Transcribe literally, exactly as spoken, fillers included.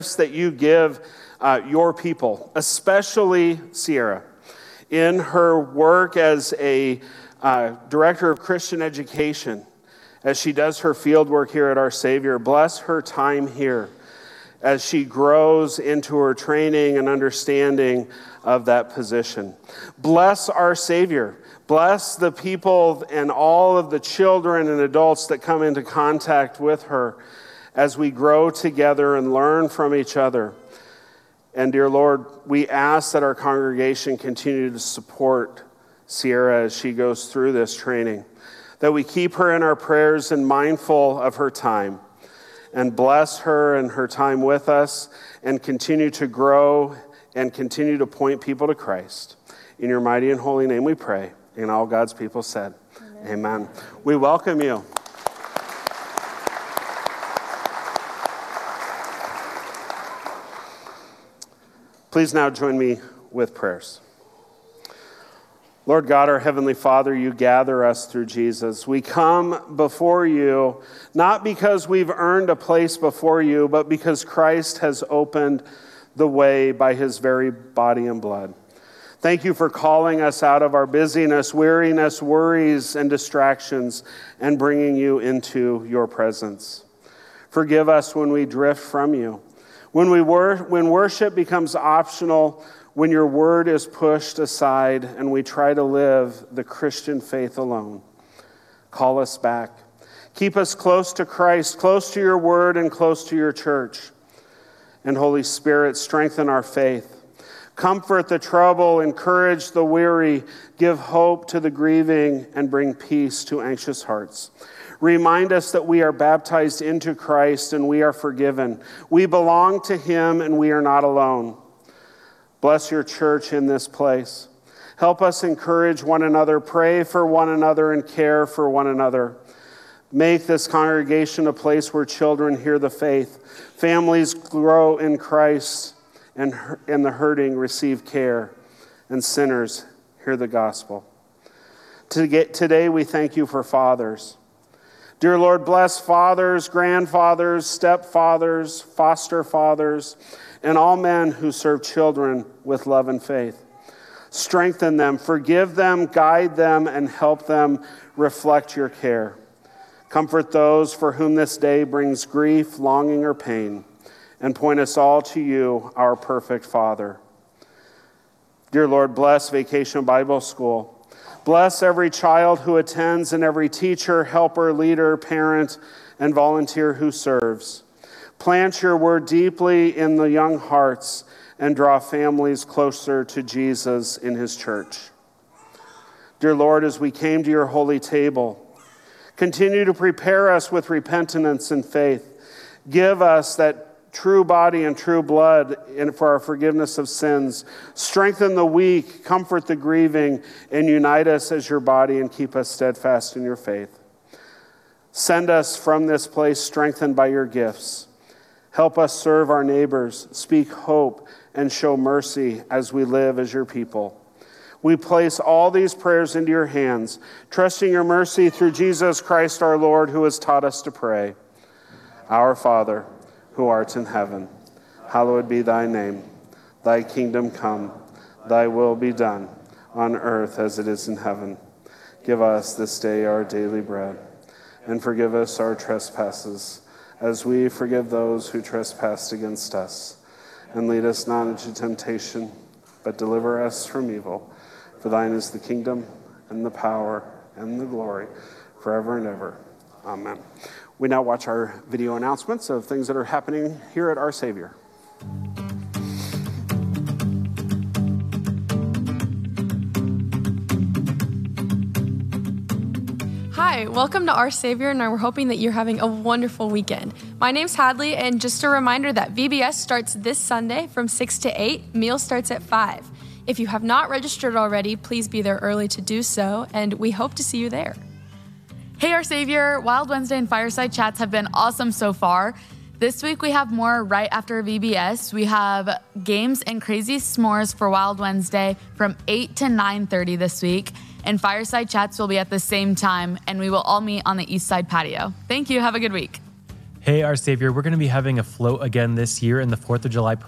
that you give uh, your people, especially Sierra, in her work as a uh, director of Christian education, as she does her field work here at Our Savior. Bless her time here as she grows into her training and understanding of that position. Bless Our Savior. Bless the people and all of the children and adults that come into contact with her as we grow together and learn from each other. And dear Lord, we ask that our congregation continue to support Sierra as she goes through this training, that we keep her in our prayers and mindful of her time, and bless her and her time with us, and continue to grow and continue to point people to Christ. In your mighty and holy name we pray, and all God's people said, Amen. Amen. We welcome you. Please now join me with prayers. Lord God, our Heavenly Father, you gather us through Jesus. We come before you, not because we've earned a place before you, but because Christ has opened the way by his very body and blood. Thank you for calling us out of our busyness, weariness, worries, and distractions, and bringing you into your presence. Forgive us when we drift from you. When we wor- when worship becomes optional, when your word is pushed aside and we try to live the Christian faith alone, call us back. Keep us close to Christ, close to your word, and close to your church. And Holy Spirit, strengthen our faith. Comfort the trouble, encourage the weary, give hope to the grieving, and bring peace to anxious hearts. Remind us that we are baptized into Christ and we are forgiven. We belong to him and we are not alone. Bless your church in this place. Help us encourage one another, pray for one another, and care for one another. Make this congregation a place where children hear the faith, families grow in Christ, and, and the hurting receive care, and sinners hear the gospel. To get, today we thank you for fathers. Dear Lord, bless fathers, grandfathers, stepfathers, foster fathers, and all men who serve children with love and faith. Strengthen them, forgive them, guide them, and help them reflect your care. Comfort those for whom this day brings grief, longing, or pain, and point us all to you, our perfect Father. Dear Lord, bless Vacation Bible School. Bless every child who attends and every teacher, helper, leader, parent, and volunteer who serves. Plant your word deeply in the young hearts and draw families closer to Jesus in his church. Dear Lord, as we came to your holy table, continue to prepare us with repentance and faith. Give us that true body and true blood for our forgiveness of sins. Strengthen the weak, comfort the grieving, and unite us as your body and keep us steadfast in your faith. Send us from this place strengthened by your gifts. Help us serve our neighbors, speak hope, and show mercy as we live as your people. We place all these prayers into your hands, trusting your mercy through Jesus Christ our Lord, who has taught us to pray. Our Father, who art in heaven, hallowed be thy name. Thy kingdom come, thy will be done, on earth as it is in heaven. Give us this day our daily bread, and forgive us our trespasses, as we forgive those who trespass against us. And lead us not into temptation, but deliver us from evil. For thine is the kingdom, and the power, and the glory, forever and ever. Amen. We now watch our video announcements of things that are happening here at Our Savior. Hi, welcome to Our Savior, and we're hoping that you're having a wonderful weekend. My name's Hadley, and just a reminder that V B S starts this Sunday from six to eight. Meal starts at five. If you have not registered already, please be there early to do so, and we hope to see you there. Hey, Our Savior, Wild Wednesday and Fireside Chats have been awesome so far. This week we have more right after V B S. We have games and crazy s'mores for Wild Wednesday from eight to nine thirty this week, and Fireside Chats will be at the same time, and we will all meet on the East Side patio. Thank you. Have a good week. Hey, Our Savior, we're going to be having a float again this year in the fourth of July